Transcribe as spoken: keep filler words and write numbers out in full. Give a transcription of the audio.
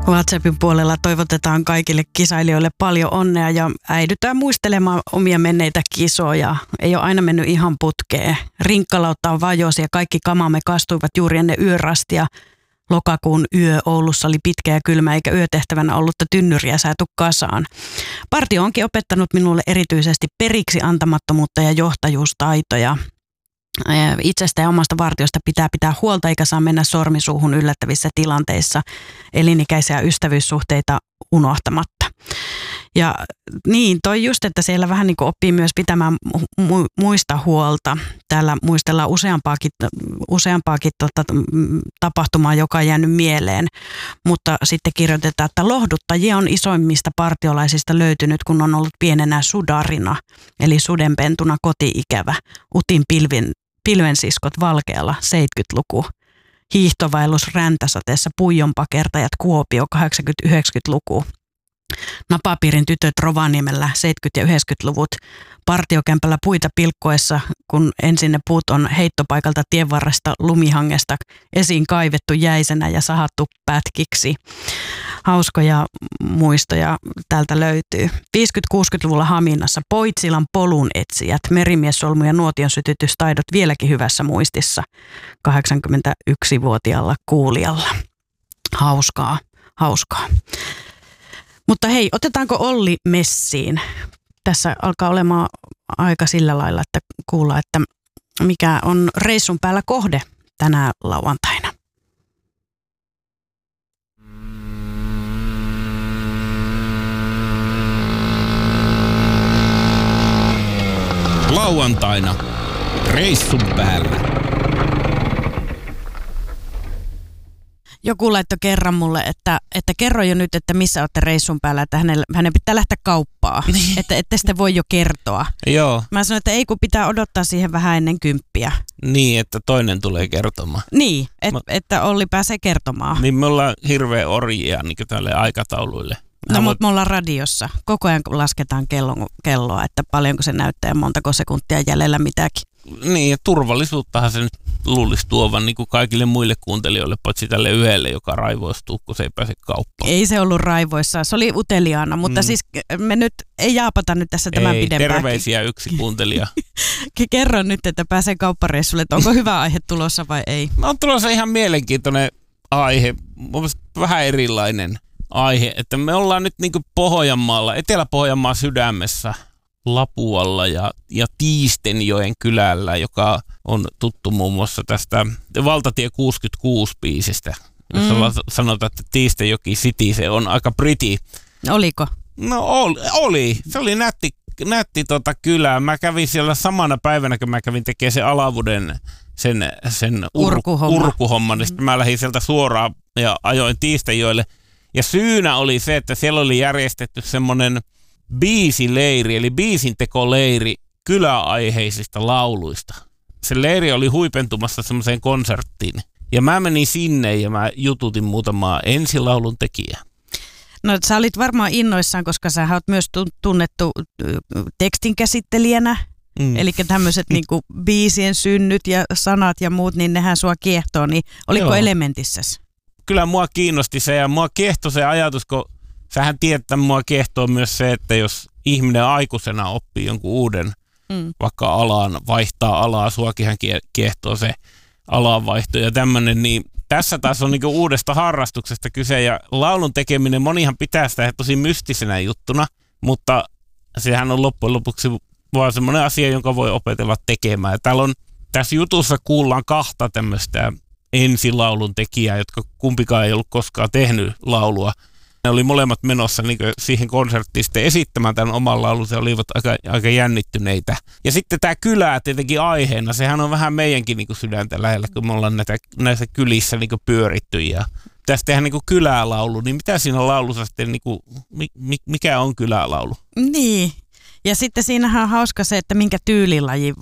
WhatsAppin puolella toivotetaan kaikille kisailijoille paljon onnea ja äidytään muistelemaan omia menneitä kisoja. Ei ole aina mennyt ihan putkeen. Rinkkalautta on vajosi ja kaikki kamamme kastuivat juuri ennen yörastia. Lokakuun yö Oulussa oli pitkä ja kylmä eikä yötehtävänä ollutta tynnyriä saatu kasaan. Partio onkin opettanut minulle erityisesti periksi antamattomuutta ja johtajuustaitoja. Itsestä ja omasta vartiosta pitää pitää huolta eikä saa mennä sormisuuhun yllättävissä tilanteissa elinikäisiä ystävyyssuhteita unohtamatta. Ja niin, toi just, että siellä vähän niin kuin oppii myös pitämään mu- muista huolta. Täällä muistellaan useampaakin, useampaakin tota, tapahtumaa, joka on jäänyt mieleen. Mutta sitten kirjoitetaan, että lohduttajia on isoimmista partiolaisista löytynyt, kun on ollut pienenä sudarina, eli sudenpentuna koti-ikävä. Utin pilvin, pilvensiskot Valkealla, seitsemänkymmentäluku. Hiihtovaellus Räntäsateessa, Puijonpakertajat Kuopio, kahdeksankymmentä-yhdeksänkymmentäluku. Napapiirin tytöt Rovaniemellä seitsemänkymmentä- ja yhdeksänkymmentäluvut. Partiokämpällä puita pilkkoessa, kun ensin ne puut on heittopaikalta tienvarresta lumihangesta esiin kaivettu jäisenä ja sahattu pätkiksi. Hauskoja muistoja täältä löytyy. viisikymmentä-kuusikymmentäluvulla Haminassa Poitsilan polun etsijät, merimiessolmu ja nuotion sytytystaidot vieläkin hyvässä muistissa kahdeksankymmentäyksivuotiaalla kuulijalla. Hauskaa, hauskaa. Mutta hei, otetaanko Olli messiin? Tässä alkaa olemaan aika sillä lailla, että kuulla, että mikä on reissun päällä kohde tänä lauantaina. Lauantaina reissun päällä. Joku laittoi kerran mulle, että, että kerro jo nyt, että missä olette reissun päällä, että hänelle, hänen pitää lähteä kauppaan, että ette sitten voi jo kertoa. Joo. Mä sanoin, että ei kun pitää odottaa siihen vähän ennen kymppiä. Niin, että toinen tulee kertomaan. Niin, et, Mä... että Olli pääsee kertomaan. Niin me ollaan hirveä orjia niin tälle aikatauluille. No mutta me ollaan radiossa. Koko ajan lasketaan kellon, kelloa, että paljonko se näyttää ja montako sekuntia jäljellä mitäkin. Niin, ja turvallisuuttahan se nyt luulisi tuovan niin kuin kaikille muille kuuntelijoille, paitsi tälle yhdelle, joka raivoistuu, kun se ei pääse kauppaan. Ei se ollut raivoissaan, se oli uteliaana, mutta mm. siis me nyt ei jaapata nyt tässä tämän ei, pidempään. Terveisiä yksi kuuntelija. Kerro nyt, että pääsee kauppareissulle, että onko hyvä aihe tulossa vai ei? No, on tulossa ihan mielenkiintoinen aihe, mun mielestä vähän erilainen aihe, että me ollaan nyt niin kuin Pohjanmaalla, Etelä-Pohjanmaan sydämessä, Lapualla ja, ja Tiistenjoen kylällä, joka on tuttu muun muassa tästä Valtatie kuusikymmentäkuusi biisistä, jossa mm. sanotaan, että Tiistenjoki City, se on aika pretty. Oliko? No oli, oli. Se oli nätti, nätti tota kylää. Mä kävin siellä samana päivänä, kun mä kävin tekemään sen Alavuden sen, sen ur, urkuhomma. urkuhomman, niin sitten mä lähdin sieltä suoraan ja ajoin Tiistenjoelle. Ja syynä oli se, että siellä oli järjestetty semmoinen biisileiri, eli biisintekoleiri kyläaiheisista lauluista. Se leiri oli huipentumassa semmoiseen konserttiin. Ja mä menin sinne ja mä jututin muutamaa ensilaulun tekijää. No sä olit varmaan innoissaan, koska sä oot myös tunnettu tekstinkäsittelijänä. Mm. Eli tämmöiset niinku biisien synnyt ja sanat ja muut, niin nehän sua kiehtoo. Niin oliko Joo. elementissäsi? Kyllä mua kiinnosti se ja mua kiehtoi se ajatus, kun sähän tiedät, että mua kiehtoo myös se, että jos ihminen aikuisena oppii jonkun uuden mm. vaikka alaan, vaihtaa alaa, suakinhan kiehtoo se alanvaihto ja tämmöinen, niin tässä taas on niinku uudesta harrastuksesta kyse ja laulun tekeminen, monihan pitää sitä tosi mystisenä juttuna, mutta sehän on loppujen lopuksi vaan semmoinen asia, jonka voi opetella tekemään. Ja täällä on, tässä jutussa kuullaan kahta tämmöistä ensilaulun tekijää, jotka kumpikaan ei ollut koskaan tehnyt laulua. Ne oli molemmat menossa niin siihen konserttiin sitten esittämään tämän oman laulun, se olivat aika, aika jännittyneitä. Ja sitten tämä kylä tietenkin aiheena, sehän on vähän meidänkin niin sydäntä lähellä, kun me ollaan näitä, näissä kylissä niin pyöritty. Ja tässä tehdään niin kylälaulu, niin mitä siinä laulussa sitten, niin kuin, mikä on kylälaulu? Niin. Ja sitten siinähän on hauska se, että minkä tyylilaji